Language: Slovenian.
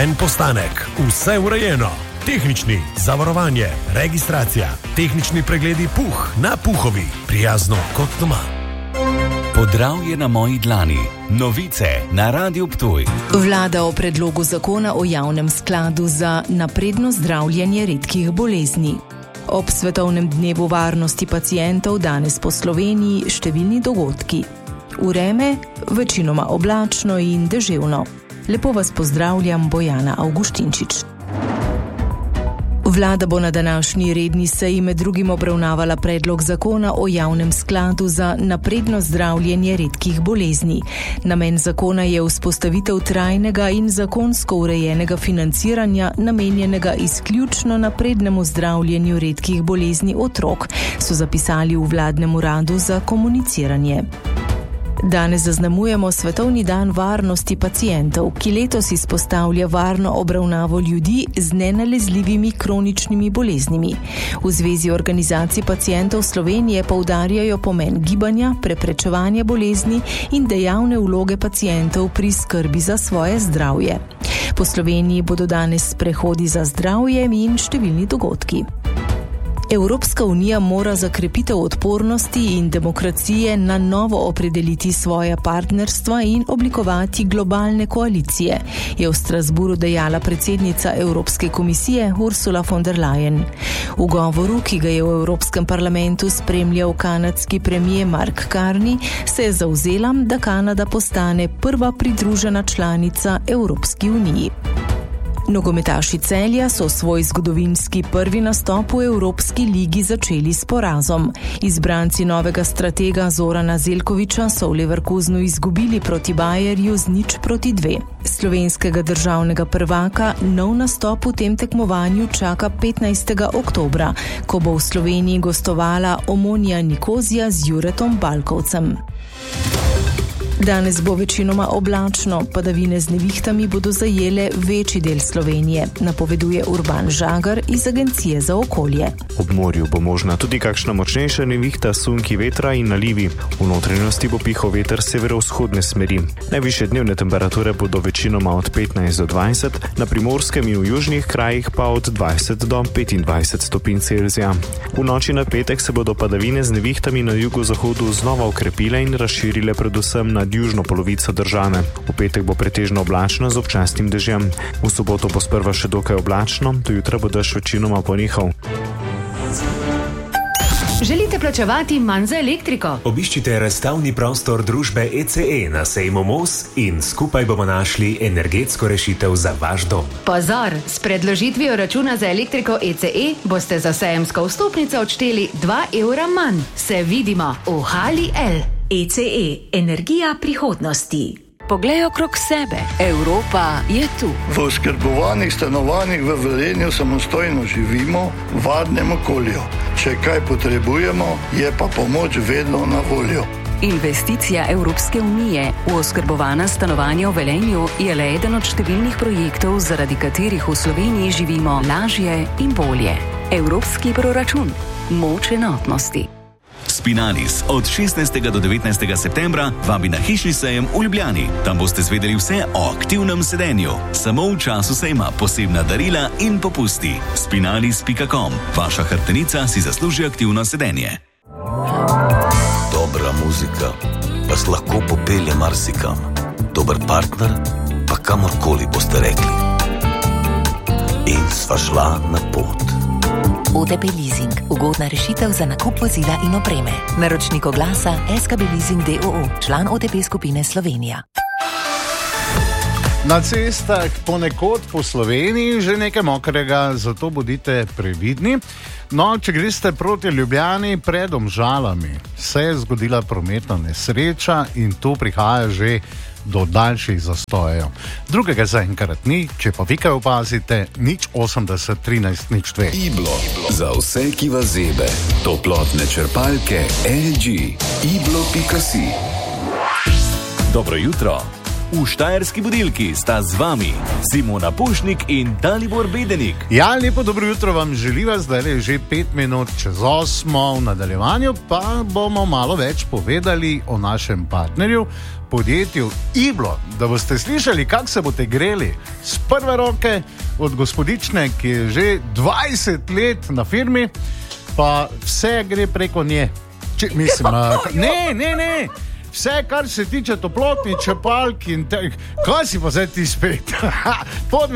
En postanek, vse urejeno. Tehnični, zavarovanje, registracija, tehnični pregledi Puh na Puhovi, prijazno kot doma. Podravje na moji dlani. Novice na Radiu Ptuj. Vlada o predlogu zakona o javnem skladu za napredno zdravljenje redkih bolezni. Ob Svetovnem dnevu varnosti pacientov danes po Sloveniji številni dogodki. Vreme večinoma oblačno in deževno. Lepo vas pozdravljam, Bojana Avguštinčič. Vlada bo na današnji redni seji med drugim obravnavala predlog zakona o javnem skladu za napredno zdravljenje redkih bolezni. Namen zakona je vzpostavitev trajnega in zakonsko urejenega financiranja namenjenega izključno naprednemu zdravljenju redkih bolezni otrok, so zapisali v vladnem uradu za komuniciranje. Danes zaznamujemo Svetovni dan varnosti pacientov, ki letos izpostavlja varno obravnavo ljudi z nenalezljivimi kroničnimi boleznimi. V Zvezi organizacij pacientov Slovenije poudarjajo pomen gibanja, preprečevanja bolezni in dejavne vloge pacientov pri skrbi za svoje zdravje. Po Sloveniji bodo danes sprehodi za zdravje in številni dogodki. Evropska unija mora za krepitev odpornosti in demokracije na novo opredeliti svoja partnerstva in oblikovati globalne koalicije, je v Strasbourgu dejala predsednica Evropske komisije Ursula von der Leyen. V govoru, ki ga je v Evropskem parlamentu spremljal kanadski premier Mark Carney, se je zavzela, da Kanada postane prva pridružena članica Evropski uniji. Nogometaši Celja so svoj zgodovinski prvi nastop v Evropski ligi začeli s porazom. Izbranci novega stratega Zorana Zeljkovića so v Leverkusenu izgubili proti Bayerju z 0-2. Slovenskega državnega prvaka nov nastop v tem tekmovanju čaka 15. oktobra, ko bo v Sloveniji gostovala Omonia Nikozija z Juretom Balkovcem. Danes bo večinoma oblačno, padavine z nevihtami bodo zajele večji del Slovenije, napoveduje Urban Žagar iz Agencije za okolje. Ob morju bo možna tudi kakšna močnejša nevihta, sunki vetra in nalivi. V notranjosti bo pihal veter severovzhodne smeri. Najvišje dnevne temperature bodo večinoma od 15 do 20, na primorskem in v južnih krajih pa od 20 do 25 stopinj Celzija. V noči na petek se bodo padavine z nevihtami na jugozahodu znova okrepile in razširile predvsem na južno polovico države. V petek bo pretežno oblačno z občasnim dežjem. V soboto bo sprva še dokaj oblačno, do jutra bo dež večinoma ponehal. Želite plačevati manj za elektriko? Obiščite razstavni prostor družbe ECE na sejmu Mos in skupaj bomo našli energetsko rešitev za vaš dom. Pozor, s predložitvijo računa za elektriko ECE boste za sejemsko vstopnico odšteli 2 evra manj. Se vidimo v Hali L. ECE, energija prihodnosti. Poglej okrog sebe. Evropa je tu. V oskrbovanih stanovanjih v Velenju samostojno živimo v varnem okolju. Če kaj potrebujemo, je pa pomoč vedno na voljo. Investicija Evropske unije v oskrbovana stanovanja v Velenju je le eden od številnih projektov, zaradi katerih v Sloveniji živimo lažje in bolje. Evropski proračun. Moč enotnosti. Spinalis od 16. do 19. septembra vabi na hišni sejem v Ljubljani. Tam boste zvedeli vse o aktivnem sedenju. Samo v času sejma posebna darila in popusti. Spinalis.com. Vaša hrbtenica si zasluži aktivno sedenje. Dobra muzika vas lahko popelje marsikam. Dober partner pa kamorkoli boste rekli. In sva šla na pot. OTP Leasing. Ugodna rešitev za nakup vozila in opreme. Naročnik oglasa SKB Leasing d.o.o. Član OTP skupine Slovenija. Na cestah ponekod po Sloveniji že nekaj mokrega, zato bodite previdni. No, če greste proti Ljubljani pred Domžalami, se je zgodila prometna nesreča in tu prihaja že do daljših zastojev. Drugega zaenkrat ni, če pa vi kaj opazite, 080 13 02. Iblo. Za vse, ki vas zebe. Toplotne črpalke LG. Iblo.si. Dobro jutro. V Štajerski budilki sta z vami Simona Pušnik in Dalibor Bedenik. Ja, lepo dobro jutro vam želiva, zdaj je že 5 minut čez 8. V nadaljevanju pa bomo malo več povedali o našem partnerju, podjetju Iblo, da boste slišali, kako se boste greli z prve roke od gospodične, ki je že 20 let na firmi, pa vse gre preko nje. Ne. Vse, kar se tiče toplotnih črpalk in kaj si pa zdaj ti spet?